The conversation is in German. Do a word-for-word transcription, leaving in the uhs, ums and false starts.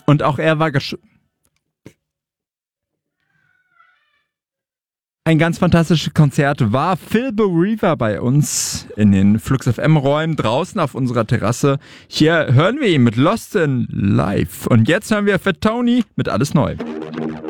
Und auch er war gesch- Ein ganz fantastisches Konzert war Phil Bereaver bei uns in den Flux F M-Räumen draußen auf unserer Terrasse. Hier hören wir ihn mit Lost in Life. Und jetzt hören wir Fat Tony mit Alles Neu.